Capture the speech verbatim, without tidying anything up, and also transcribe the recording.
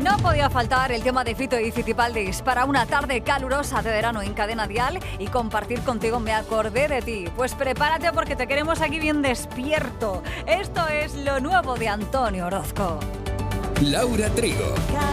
No podía faltar el tema de Fito y Fitipaldis para una tarde calurosa de verano en Cadena Dial y compartir contigo Me acordé de ti. Pues prepárate porque te queremos aquí bien despierto. Esto es lo nuevo de Antonio Orozco. Laura Trigo.